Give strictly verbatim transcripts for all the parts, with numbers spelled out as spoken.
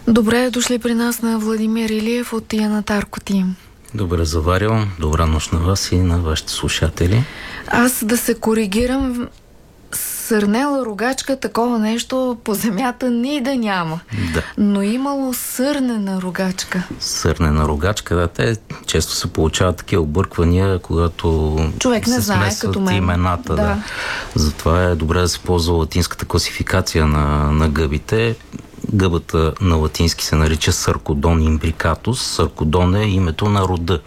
Добре дошли при нас на Владимир Илиев от Янатарко Тим. Добре заварил. Добра нощ на вас и на вашите слушатели. Аз да се коригирам, сърнела рогачка, такова нещо по земята ни да няма. Да. Но имало сърнена рогачка. Сърнена рогачка, да. Те често се получават такива обърквания, когато човек не се знае, смесват като мен. имената. Да. Да. Затова е добре да се ползва латинската класификация на, на гъбите. Гъбата на латински се нарича Sarcodon imbricatus. Sarcodon е името на рода.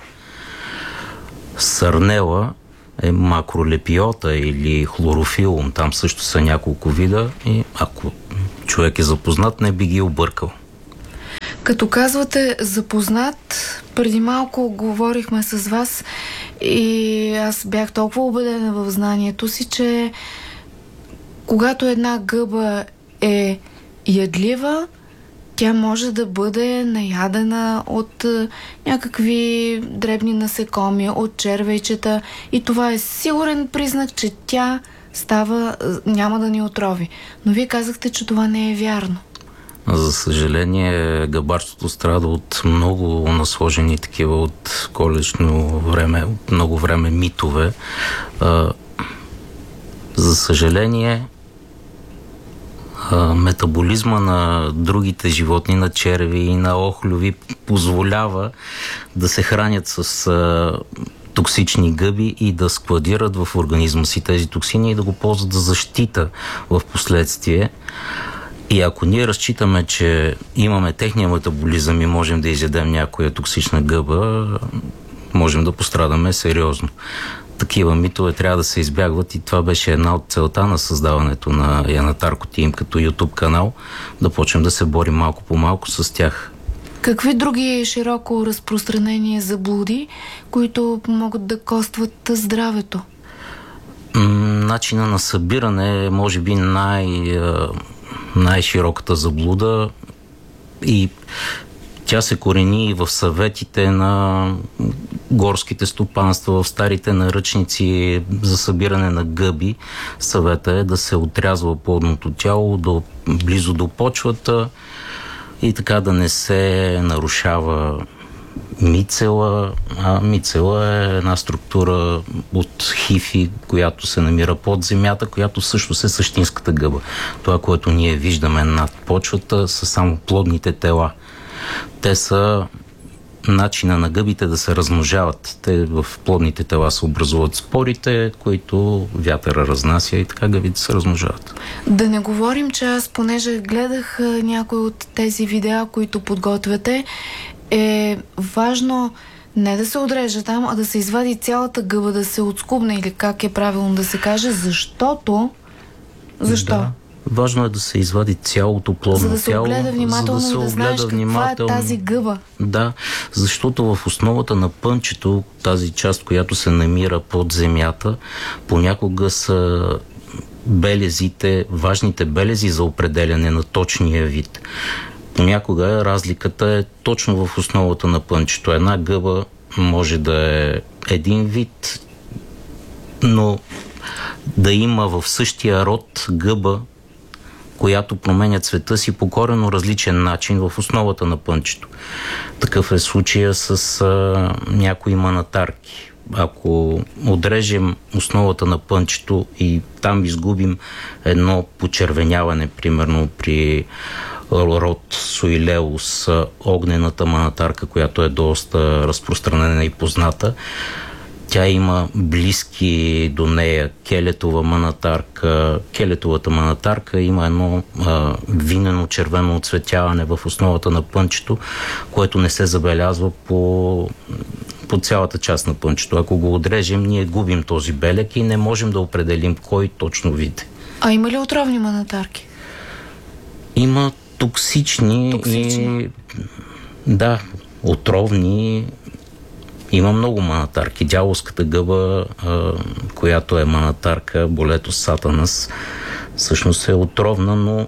Сърнела е макролепиота или хлорофилум. Там също са няколко вида и ако човек е запознат, не би ги объркал. Като казвате запознат, преди малко говорихме с вас и аз бях толкова убедена в знанието си, че когато една гъба е ядлива, тя може да бъде наядена от е, някакви дребни насекоми, от червейчета, и това е сигурен признак, че тя става, няма да ни отрови. Но вие казахте, че това не е вярно. За съжаление, гъбарството страда от много насложени такива от коледно време, от много време митове. А, за съжаление, метаболизма на другите животни, на черви и на охлюви, позволява да се хранят с а, токсични гъби и да складират в организма си тези токсини и да го ползват за защита в последствие. И ако ние разчитаме, че имаме техния метаболизъм и можем да изядем някоя токсична гъба, можем да пострадаме сериозно. Такива митове трябва да се избягват и това беше една от целта на създаването на Янатарко Тим като YouTube канал, да почнем да се борим малко по малко с тях. Какви други широко разпространени заблуди, които могат да костват здравето? Начина на събиране е може би най, най-широката заблуда и тя се корени в съветите на горските стопанства, в старите наръчници за събиране на гъби. Съвета е да се отрязва плодното тяло до, близо до почвата и така да не се нарушава мицела. А мицела е една структура от хифи, която се намира под земята, която също е същинската гъба. Това, което ние виждаме над почвата, са само плодните тела. Те са начина на гъбите да се размножават. Те в плодните тела се образуват спорите, които вятъра разнася и така гъбите се размножават. Да не говорим, че аз, понеже гледах някои от тези видеа, които подготвяте, е важно не да се отреже там, а да се извади цялата гъба, да се отскубне, или как е правилно да се каже, защото... Защо? Да. Важно е да се извади цялото плодно тяло. За да се огледа внимателно, за да и да знаеш каква е тази гъба. Да, защото в основата на пънчето, тази част, която се намира под земята, понякога са белезите, важните белези за определяне на точния вид. Понякога разликата е точно в основата на пънчето. Една гъба може да е един вид, но да има в същия род гъба, която променя цвета си по коренно различен начин в основата на пънчето. Такъв е случая с а, някои манатарки. Ако отрежем основата на пънчето и там изгубим едно почервеняване, примерно при род Суилеус, огнената манатарка, която е доста разпространена и позната, тя има близки до нея келетова манатарка. Келетовата манатарка има едно а, винено червено оцветяване в основата на пънчето, което не се забелязва по, по цялата част на пънчето. Ако го отрежем, ние губим този белег и не можем да определим кой точно вид. А има ли отровни манатарки? Има токсични, токсични. и да, отровни. Има много манатарки. Дяволската гъба, а, която е манатарка, Болето сатанас, всъщност е отровна, но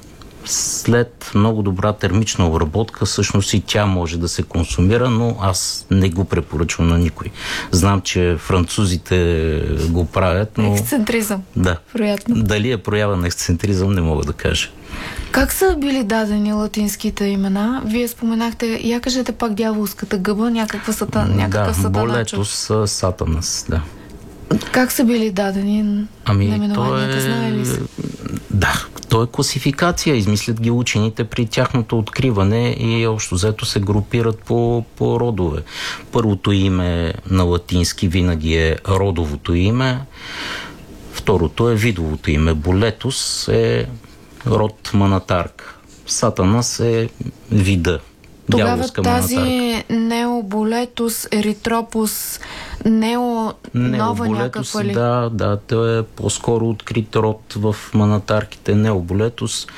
след много добра термична обработка, всъщност и тя може да се консумира, но аз не го препоръчвам на никой. Знам, че французите го правят, но... Ексцентризъм. Да. Вероятно. Дали е проява на ексцентризъм, не мога да кажа. Как са били дадени латинските имена? Вие споменахте, я кажете пак дяволската гъба, някаква сата, някакъв да, сатаначо. Болетус сатанас, да. Как са били дадени ами, наименованията, е... знае ли се? Да, то е класификация. Измислят ги учените при тяхното откриване и общо взето се групират по, по родове. Първото име на латински винаги е родовото име, второто е видовото име. Болетус е род манатарка. Сатанас е вида. Тогава тази необолетус, еритропус, нео, нова някаква ли? Да, да, той е по-скоро открит род в манатарките. Необолетус,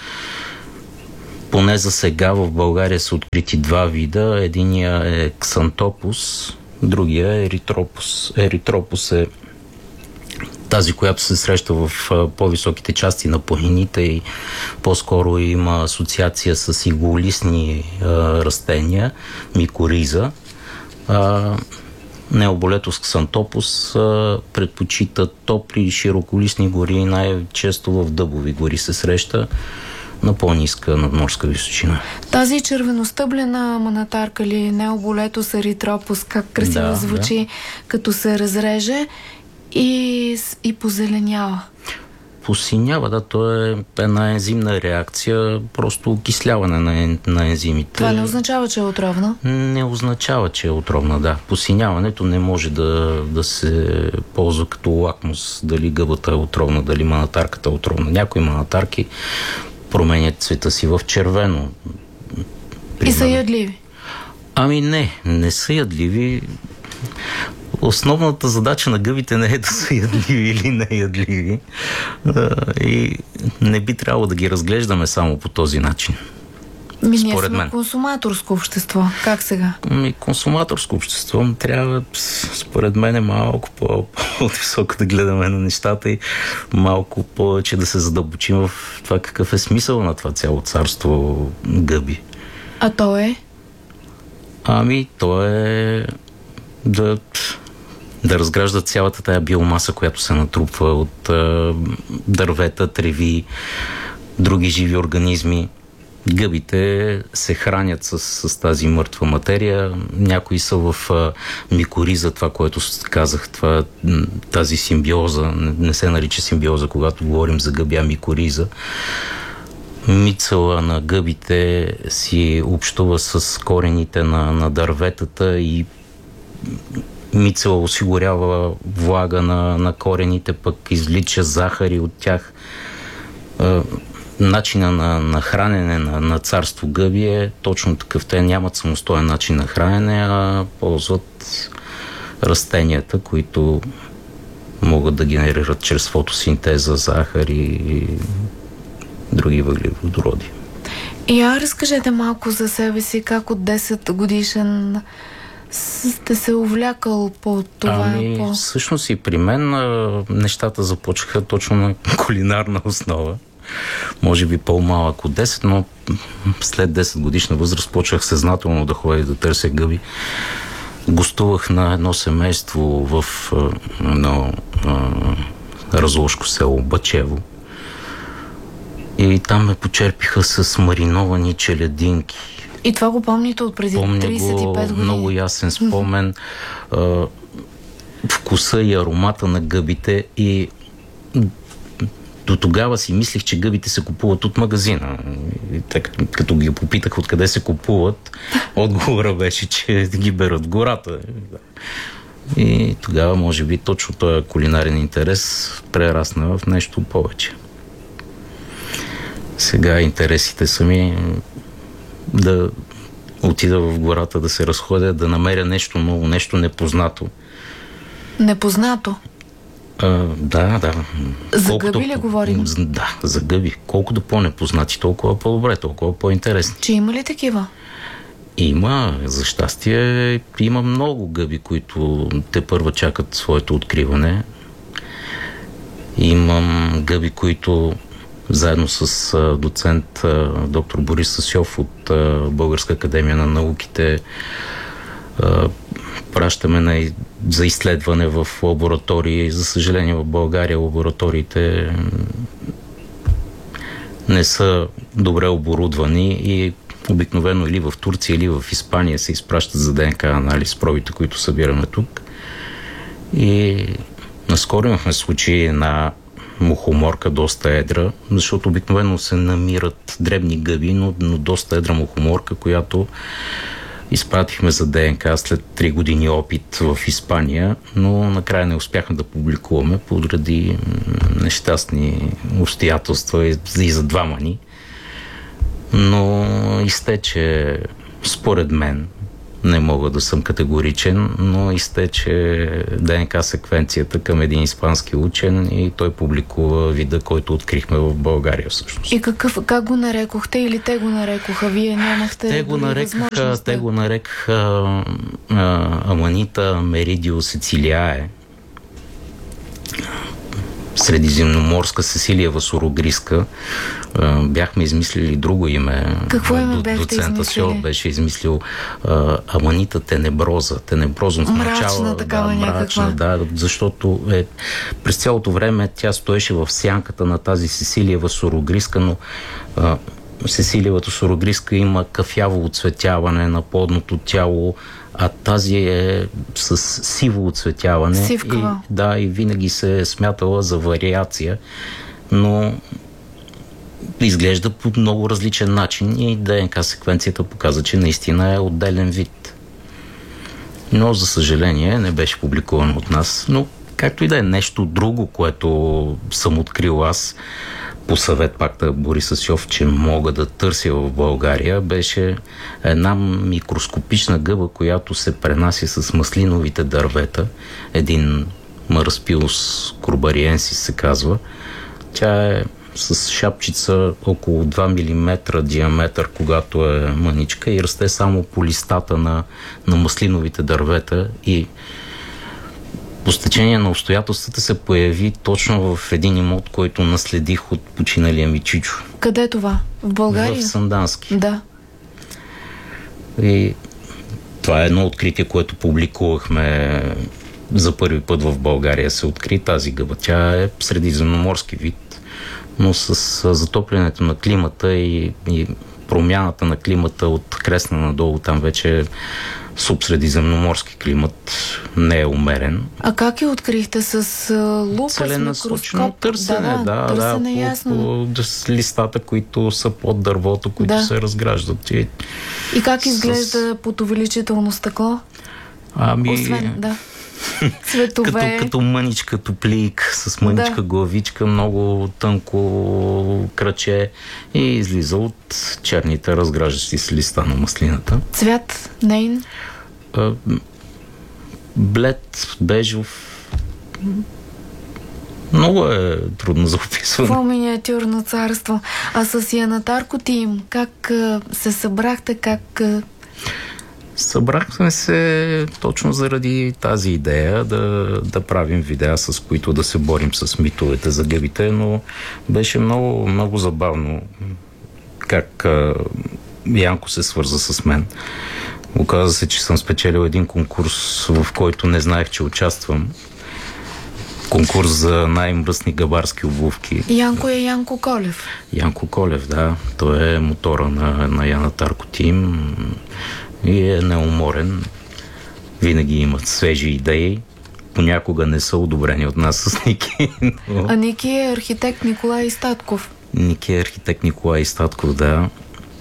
поне за сега в България са открити два вида. Единия е ксантопус, другия е еритропус. Еритропус е тази, която се среща в по-високите части на планините и по-скоро има асоциация с иглолистни а, растения, микориза. А, Необолетус ксантопус а, предпочита топли и широколистни гори, най-често в дъбови гори се среща на по-ниска надморска височина. Тази червеностъблена манатарка ли, необолетус еритропус, как красиво да, звучи, да. Като се разреже и, и позеленява. Посинява, да, то е една ензимна реакция, просто окисляване на, на ензимите. Това не означава, че е отровна? Не означава, че е отровна, да. Посиняването не може да, да се ползва като лакмус, дали гъбата е отровна, дали манатарката е отровна. Някои манатарки променят цвета си в червено. И са ядливи? Ами не, не са ядливи. Основната задача на гъбите не е да са ядливи или неядливи. И не би трябвало да ги разглеждаме само по този начин. Ми, ние сме мен. Консуматорско общество. Как сега? Ми, консуматорско общество трябва, според мен, е малко по-високо да гледаме на нещата и малко повече да се задълбочим в това какъв е смисъл на това цяло царство гъби. А то е? Ами, то е да, да разграждат цялата тая биомаса, която се натрупва от а, дървета, треви, други живи организми. Гъбите се хранят с, с тази мъртва материя. Някои са в а, микориза, това, което казах, това, тази симбиоза. Не, не се нарича симбиоза, когато говорим за гъби, а микориза. Мицела на гъбите си общува с корените на, на дърветата и мицела осигурява влага на, на корените, пък извлича захари от тях. Е, начина на, на хранене на, на царство гъби е точно такъв. Те нямат самостоен начин на хранене, а ползват растенията, които могат да генерират чрез фотосинтеза захари и други въглеводороди. И а разкажете малко за себе си, как от десет годишен сте се увлякал по това? Ами, по... всъщност и при мен а, нещата започнаха точно на кулинарна основа. Може би по-малък от десет, но след десет годишна възраст почнах съзнателно да ходя да търся гъби. Гостувах на едно семейство в а, едно а, разложко село Бачево. И там ме почерпиха с мариновани челядинки. И това го помните от преди Помня тридесет и пет години? Много ясен спомен. А, вкуса и аромата на гъбите и до тогава си мислех, че гъбите се купуват от магазина. И тък, като ги попитах откъде се купуват, отговора беше, че ги берат в гората. И тогава, може би, точно този кулинарен интерес прерасна в нещо повече. Сега интересите са ми да отида в гората, да се разходя, да намеря нещо ново, нещо непознато. Непознато? А, да, да. За гъби ли говорим? Да, за гъби. Колкото по-непознати, толкова по-добре, толкова по-интересни. Че има ли такива? Има, за щастие, има много гъби, които те първа чакат своето откриване. Имам гъби, които заедно с а, доцент а, доктор Борис Сасьов от а, Българска академия на науките а, пращаме на, за изследване в лаборатории. За съжаление, в България лабораториите не са добре оборудвани и обикновено или в Турция, или в Испания се изпращат за ДНК анализ пробите, които събираме тук. И наскоро имахме случаи на мухоморка доста едра, защото обикновено се намират дребни гъби, но, но доста едра мухоморка, която изпратихме за ДНК след три години опит в Испания, но накрая не успяхме да публикуваме поради нещастни обстоятелства и, и за двама ни. Но изтече, според мен, не мога да съм категоричен, но изтече ДНК секвенцията към един испански учен и той публикува вида, който открихме в България всъщност. И какъв, как го нарекохте или те го нарекоха? Вие нямахте те го нарекаха, те го нарекаха Аманита меридио сицилиае, средиземноморска Сесилиева сурогриска. Бяхме измислили друго име. Какво име бяхте Доцента Сьор беше измислил а, Аманита тенеброза. Тенеброза мрачна такава, да, някаква. Мрачна, да, защото е, през цялото време тя стоеше в сянката на тази Сесилиева сурогриска, но а, Сесилиевата сурогриска има кафяво оцветяване на подното тяло, а тази е с сиво оцветяване. Сивкава. И, да, и винаги се е смятала за вариация, но изглежда по много различен начин и ДНК секвенцията показа, че наистина е отделен вид. Но, за съжаление, не беше публикувано от нас. Но, както и да е, нещо друго, което съм открил аз, по съвет пак на Борис Асьов, че мога да търся в България, беше една микроскопична гъба, която се пренася с маслиновите дървета. Един Мараспилус курбариенсис се казва. Тя е с шапчица около два милиметра диаметър, когато е мъничка, и расте само по листата на, на маслиновите дървета, и по стечение на обстоятелствата се появи точно в един имот, който наследих от починалия ми чичо. Къде е това? В България? В Сандански. Да. И това е едно откритие, което публикувахме за първи път в България. Се откри тази гъба. Тя е средиземноморски вид, но с затоплянето на климата и, и промяната на климата от Кресна надолу, там вече субсредиземноморски климат, не е умерен. А как я открихте? С лупа, с микроскоп? Търсене, да, да, търсене, да, ясно. по, по листата, които са под дървото, които да. се разграждат. И, и как изглежда с... под увеличително стъкло? Ами... Освен, да. Цветове. Като, като мъничка топлик, с мъничка да. главичка, много тънко кръче, и излиза от черните разграждащи се листа на маслината. Цвят нейн? А, блед, бежов. Много е трудно за описване. Какво миниатюрно царство. А с Янатарко Тим, как се събрахте, как... Събрахме се точно заради тази идея да, да правим видеа, с които да се борим с митовете за гъбите, но беше много, много забавно как а, Янко се свърза с мен. Оказа се, че съм спечелил един конкурс, в който не знаех, че участвам. Конкурс за най-мръсни гъбарски обувки. Янко е Янко Колев. Янко Колев, да. Той е мотора на, на Янатарко Тим и е неуморен. Винаги имат свежи идеи. Понякога не са одобрени от нас с Ники. Но... А Ники е архитект Николай Статков. Ники е архитект Николай Статков, да.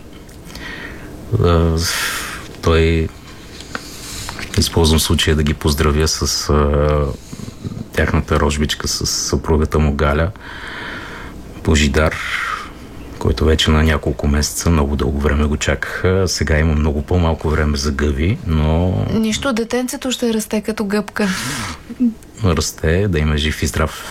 А, той... Използвам случая да ги поздравя с а, тяхната рожбичка, с съпругата му Галя. Божидар, който вече на няколко месеца, много дълго време го чакаха. Сега има много по-малко време за гъби, но... Нищо, детенцето ще расте като гъбка. Расте, да има жив и здрав.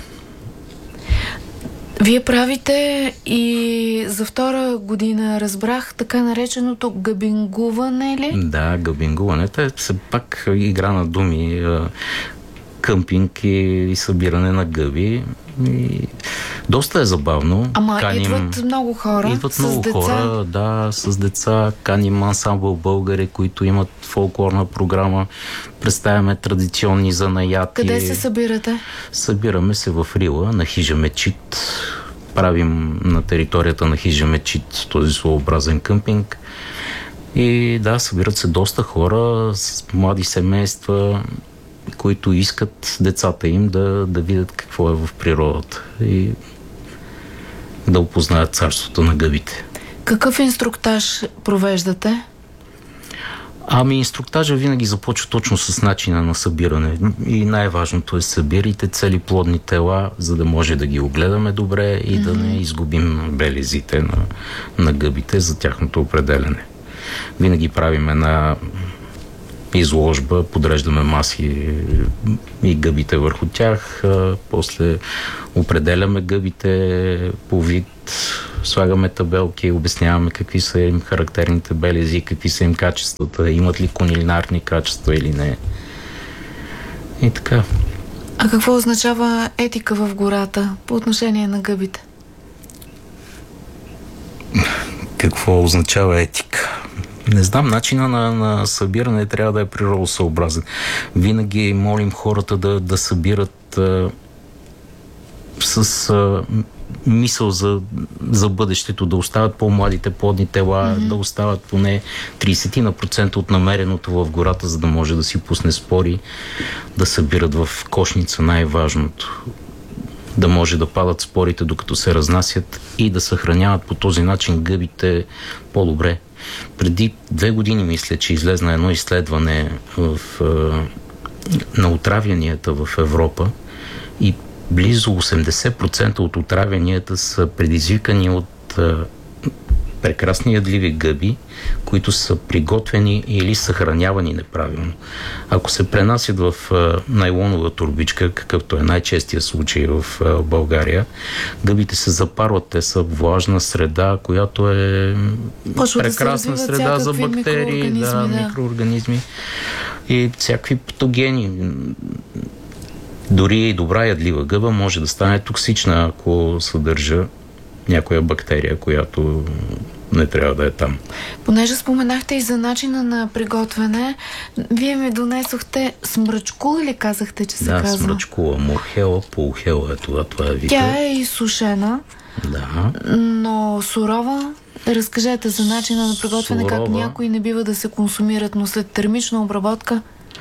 Вие правите и за втора година, разбрах, така нареченото гъбингуване ли? Да, гъбингуване. Те са пак игра на думи. Къмпинг и, и събиране на гъби. И доста е забавно. Ама каним... идват много хора. Идват с много деца. хора, да, с деца. Каним ансамбъл българи, които имат фолклорна програма. Представяме традиционни занаяти. Къде се събирате? Събираме се в Рила, на хижа Мечит, правим на територията на хижа Мечит, този своеобразен къмпинг. И да, събират се доста хора с млади семейства, които искат децата им да, да видят какво е в природата и да опознаят царството на гъбите. Какъв инструктаж провеждате? Ами инструктажа винаги започва точно с начина на събиране. И най-важното е събирайте цели плодни тела, за да може да ги огледаме добре и mm-hmm. да не изгубим белезите на, на гъбите за тяхното определяне. Винаги правим една изложба, подреждаме маси и гъбите върху тях, после определяме гъбите по вид, слагаме табелки, обясняваме какви са им характерните белези, какви са им качествата, имат ли кулинарни качества или не. И така. А какво означава етика в гората по отношение на гъбите? Какво означава етика? Не знам, начина на, на събиране трябва да е природосъобразен. Винаги молим хората да, да събират а, с а, мисъл за, за бъдещето, да остават по-младите плодни тела, mm-hmm. да остават поне трийсет процента от намереното в гората, за да може да си пусне спори, да събират в кошница най-важното. Да може да падат спорите докато се разнасят и да съхраняват по този начин гъбите по-добре. Преди две години мисля, че излезна едно изследване в, на отравянията в Европа и близо осемдесет процента от отравянията са предизвикани от прекрасни ядливи гъби, които са приготвени или съхранявани неправилно. Ако се пренасят в а, найлонова турбичка, какъвто е най-честия случай в а, България, гъбите се запарват, те са влажна среда, която е Почва прекрасна да среда за бактерии, микроорганизми, да, да. микроорганизми и всякакви патогени. Дори и добра ядлива гъба може да стане токсична, ако съдържа някоя бактерия, която не трябва да е там. Понеже споменахте и за начина на приготвяне, вие ми донесохте смръчкула ли казахте, че се да, казва? Да, смръчкула, морхела, полухела е това, това е вида. Тя е изсушена, да. но сурова. Разкажете за начина на приготвяне, сурова. Как някои не бива да се консумират, но след термична обработка?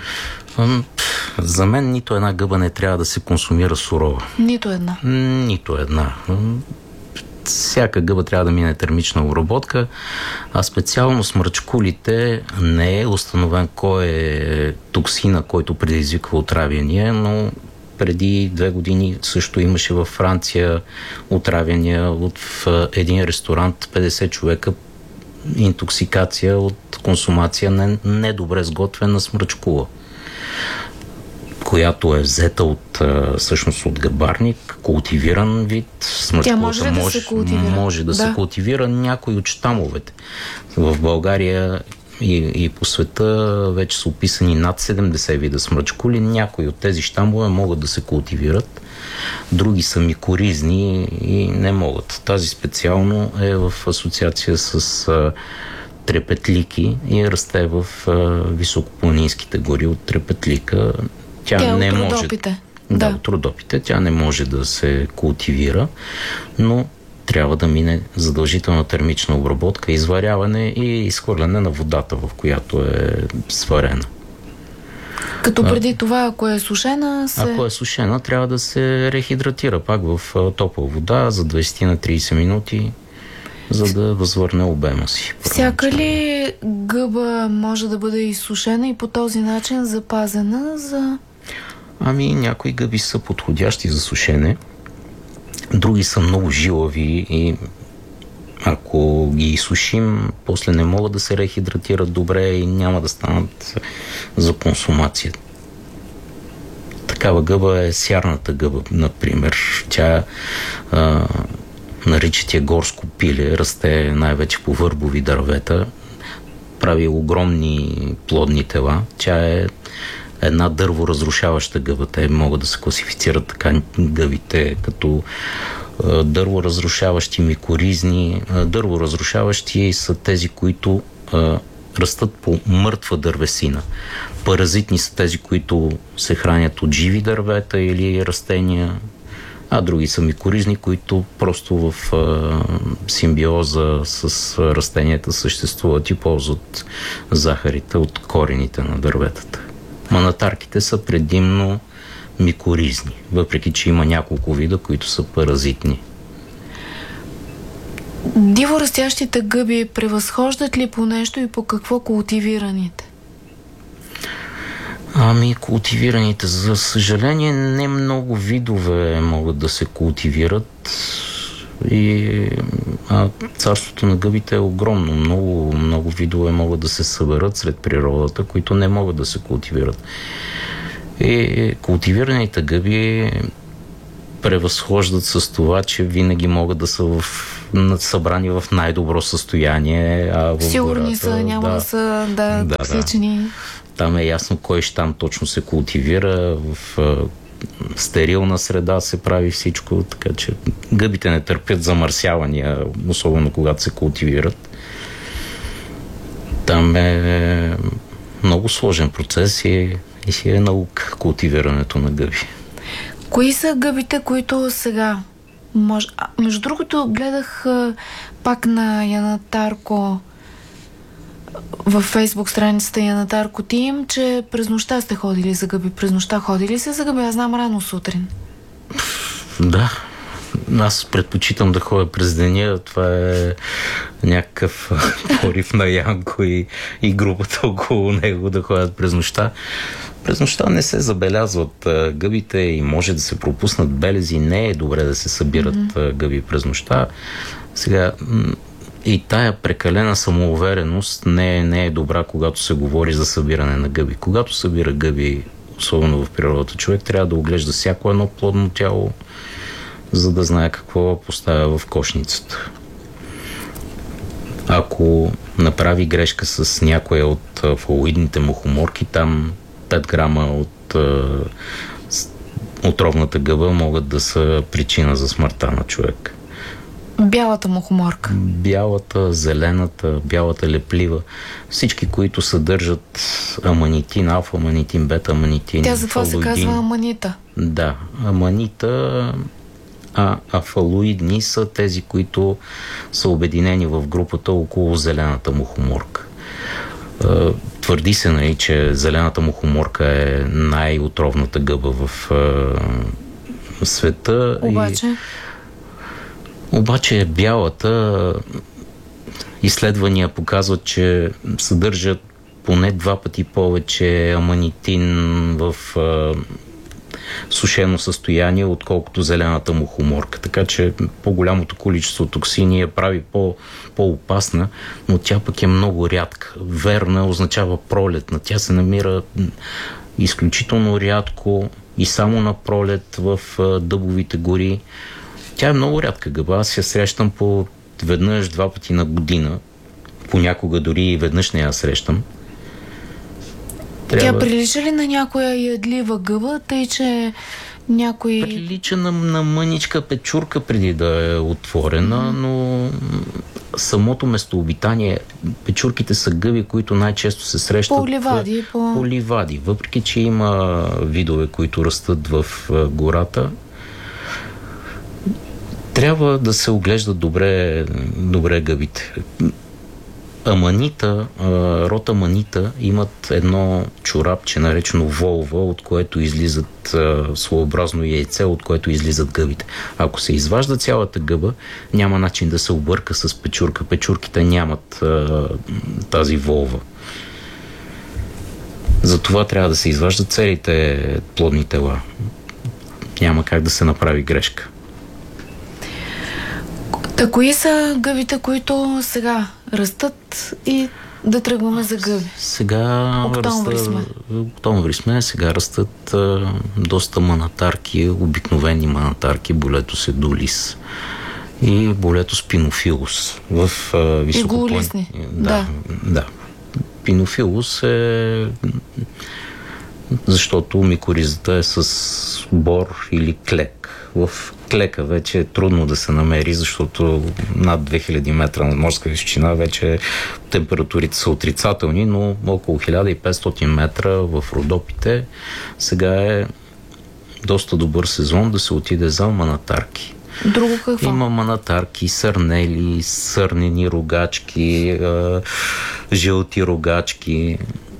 За мен нито една гъба не трябва да се консумира сурова. Нито една? Нито една. Всяка гъба трябва да мине термична обработка, а специално смръчкулите не е установен кой е токсина, който предизвиква отравяния, но преди две години също имаше във Франция отравяния от в един ресторант, петдесет човека, интоксикация от консумация на недобре сготвена смръчкула, която е взета от, всъщност от гъбарник, култивиран вид. Тя може ли да се култивира? Може да, да се култивира някой от щамовете. В България и, и по света вече са описани над седемдесет вида смръчкули. Някои от тези щамове могат да се култивират, други са микоризни и не могат. Тази специално е в асоциация с а, трепетлики и расте в а, високопланинските гори от трепетлика. Тя, Тя не от може. Родопите. Да, от родопите. Тя не може да се култивира, но трябва да мине задължителна термична обработка, изваряване и изхвърляне на водата, в която е сварена. Като преди а, това, ако е сушена, се... Ако е сушена, трябва да се рехидратира пак в топла вода за двайсет на трийсет минути, за да възвърне обема си. Всяка ли гъба може да бъде изсушена и по този начин запазена за... Ами някои гъби са подходящи за сушене, други са много жилави и ако ги изсушим, после не могат да се рехидратират добре и няма да станат за консумация. Такава гъба е сярната гъба, например. Тя а, наричат я горско пиле, расте най-вече по върбови дървета, прави огромни плодни тела. Тя е една дърворазрушаваща гъба. Те могат да се класифицират така гъбите като дърворазрушаващи, микоризни. Дърворазрушаващи са тези, които а, растат по мъртва дървесина. Паразитни са тези, които се хранят от живи дървета или растения. а други са микоризни, които просто в а, симбиоза с растенията съществуват и ползват захарите от корените на дърветата. Манатарките са предимно микоризни, въпреки че има няколко вида, които са паразитни. Диворастящите гъби превъзхождат ли по нещо и по какво култивираните? Ами, култивираните, за съжаление, не много видове могат да се култивират. И а, царството на гъбите е огромно. Много, много видове могат да се съберат сред природата, които не могат да се култивират. И култивираните гъби превъзхождат с това, че винаги могат да са в, събрани в най-добро състояние. А в Сигурни гората, са, няма да, да са да, да, токсични. Да. Там е ясно кой щам точно се култивира. В а, стерилна среда се прави всичко, така че гъбите не търпят замърсявания, особено когато се култивират. Там е много сложен процес и, и си е наука култивирането на гъби. Кои са гъбите, които сега може... А, между другото, гледах а, пак на Яна Тарко във Фейсбук страницата Яна Тарко Тим, че през нощта сте ходили за гъби. През нощта ходили се за гъби? Аз знам рано сутрин. Да. Аз предпочитам да ходя през деня. Това е някакъв порив на Янко и, и групата около него да ходят през нощта. През нощта не се забелязват а, гъбите и може да се пропуснат белези. Не е добре да се събират mm-hmm. гъби през нощта. Сега, и тая прекалена самоувереност не е, не е добра, когато се говори за събиране на гъби. Когато събира гъби, особено в природата, човек трябва да оглежда всяко едно плодно тяло, за да знае какво поставя в кошницата. Ако направи грешка с някоя от фалоидните мухоморки, там пет грама от отровната гъба могат да са причина за смъртта на човек. Бялата мухоморка. Бялата, зелената, бялата леплива. Всички, които съдържат аманитин, алфа-аманитин, бета-аманитин. Тя затова фалоидин. Се казва аманита. Да, аманита, а афалоидни са тези, които са обединени в групата около зелената мухоморка. Твърди се, нали, че зелената мухоморка е най-отровната гъба в е, света. Обаче? И, обаче бялата изследвания показват, че съдържат поне два пъти повече аманитин в е, сушено състояние, отколкото зелената мухоморка. Така че по-голямото количество токсини я прави по, по-опасна, но тя пък е много рядка. Верна означава пролетна. Тя се намира изключително рядко и само на пролет в дъбовите гори. Тя е много рядка гъба. Аз я срещам по веднъж, два пъти на година. Понякога дори и веднъж не я срещам. Трябва... Тя прилича ли на някоя ядлива гъба, тъй че някой... Прилича на, на мъничка печурка преди да е отворена, mm-hmm. но самото местообитание, печурките са гъби, които най-често се срещат по ливади, по... по ливади. Въпреки че има видове, които растат в гората, трябва да се оглеждат добре, добре гъбите. Аманита, род аманита имат едно чорапче, наречено волва, от което излизат своеобразно яйце, от което излизат гъбите. Ако се изважда цялата гъба, няма начин да се обърка с печурка. Печурките нямат а, тази волва. Затова трябва да се изваждат целите плодни тела. Няма как да се направи грешка. Та кои са гъбите, които сега растат и да тръгваме за гъби? Сега октомври растат, сме. Октомври сме. Сега растат а, доста манатарки, обикновени манатарки, болетос едулис и болетос пинофилус. В а, високоплан... Да, да. да. Пинофилус е... защото микоризата е с бор или клек. В клека вече е трудно да се намери, защото над две хиляди метра на морска височина вече температурите са отрицателни, но около хиляда и петстотин метра в Родопите сега е доста добър сезон да се отиде за манатарки. Друго какво? Има манатарки, сърнели, сърнени рогачки, е, жълти рогачки.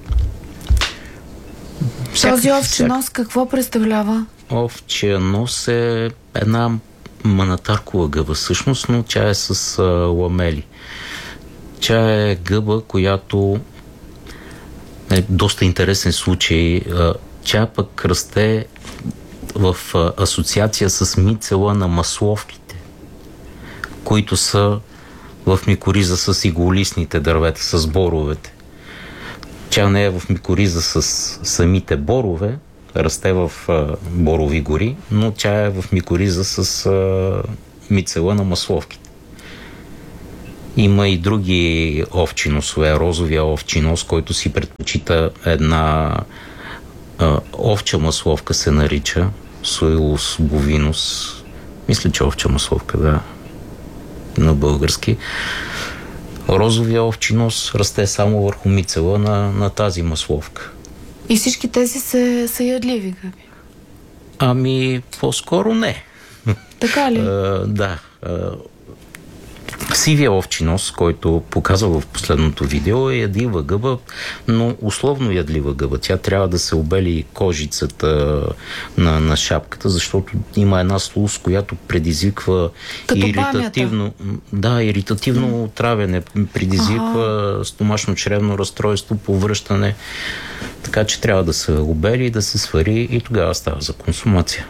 Този овче нос какво представлява? Овчия нос е една манатаркова гъба всъщност, но тя е с а, ламели. Тя е гъба, която е доста интересен случай. А, тя пък расте в а, асоциация с мицела на масловките, които са в микориза с иголистните дървета, с боровете. Тя не е в микориза с самите борове, расте в а, борови гори, но тя е в микориза с а, мицела на масловките. Има и други овчи носове. Розовия овчи нос, който си предпочита една а, овча масловка се нарича, Суилус бовинус. Мисля, че овча масловка, да, на български. Розовия овчи нос расте само върху мицела на, на тази масловка. И всички тези са, са ядливи гъби? Ами, по-скоро не. Така ли? А, да. А, сивия овчи нос, който показва в последното видео, е ядлива гъба, но условно ядлива гъба. Тя трябва да се обели кожицата на, на шапката, защото има една слуз, която предизвиква като иритативно, да, иритативно mm. отравяне, предизвиква ага. стомашно-чревно разстройство, повръщане. Така че трябва да се обели, да се свари и тогава става за консумация.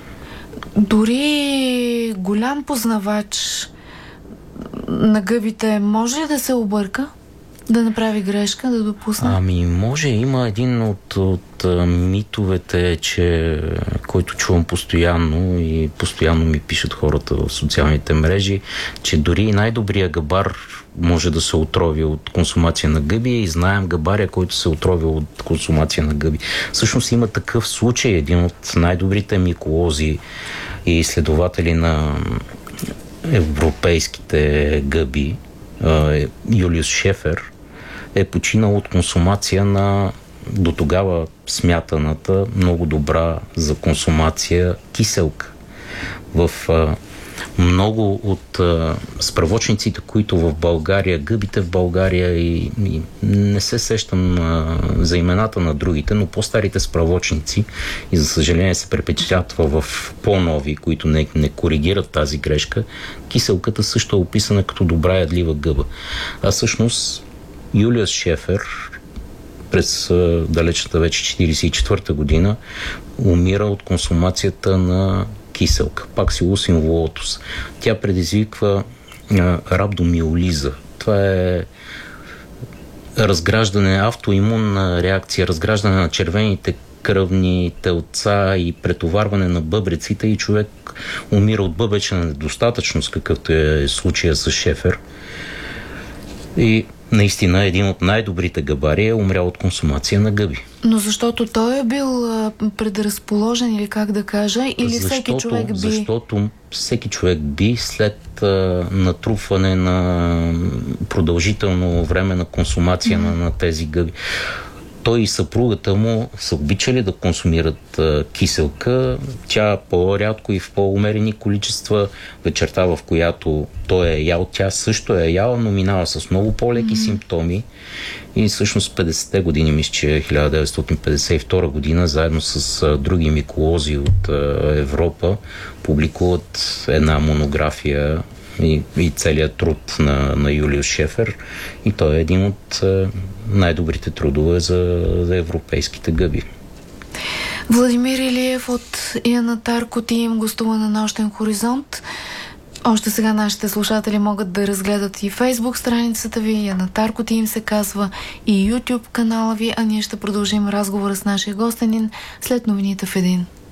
Дори голям познавач на гъбите може ли да се обърка? Да направи грешка, да допусне? Ами може. Има един от, от митовете, че, който чувам постоянно и постоянно ми пишат хората в социалните мрежи, че дори най-добрият гъбар може да се отрови от консумация на гъби и знаем гъбаря, който се отрови от консумация на гъби. Всъщност има такъв случай. Един от най-добрите миколози и изследователи на европейските гъби, Юлиус Шефер, е починал от консумация на до тогава смятаната много добра за консумация киселка. В а, много от а, справочниците, които в България, гъбите в България и, и не се сещам а, за имената на другите, но по-старите справочници и за съжаление се препечатва в по-нови, които не, не коригират тази грешка, киселката също е описана като добра ядлива гъба. А всъщност Юлиус Шефер през а, далечната вече четиридесет и четвърта година умира от консумацията на киселка, Паксилус инволотус. Тя предизвиква а, рhabdomyolиза. Това е разграждане, автоимунна реакция, разграждане на червените кръвни телца и претоварване на бъбреците и човек умира от бъбречна недостатъчност, какъвто е случая с Шефер. И наистина един от най-добрите гъбари е умрял от консумация на гъби. Но защото той е бил а, предразположен или как да кажа, или защото, всеки човек би... Защото всеки човек би след а, натрупване на продължително време на консумация mm-hmm. на, на тези гъби. Той и съпругата му са обичали да консумират а, киселка. Тя по-рядко и в по-умерени количества. Вечерта, в която той е ял, тя също е яла, но минава с много по-леки mm-hmm. симптоми. И всъщност петдесетте години, мисля, че хиляда деветстотин петдесет и втора година, заедно с а, други миколози от а, Европа, публикуват една монография и, и целият труд на, на Юлиус Шефер. И той е един от а, най-добрите трудове за, за европейските гъби. Владимир Илиев от Янатарко Тим гостува на Нощен хоризонт. Още сега нашите слушатели могат да разгледат и Фейсбук страницата ви, Янатарко Тим се казва, и YouTube канала ви, а ние ще продължим разговора с нашия гостенин след новините в един.